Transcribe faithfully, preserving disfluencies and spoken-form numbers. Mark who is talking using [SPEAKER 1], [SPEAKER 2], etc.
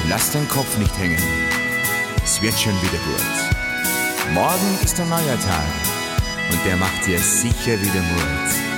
[SPEAKER 1] Lass den Kopf nicht hängen, es wird schon wieder gut. Morgen ist ein neuer Tag und der macht dir sicher wieder Mut.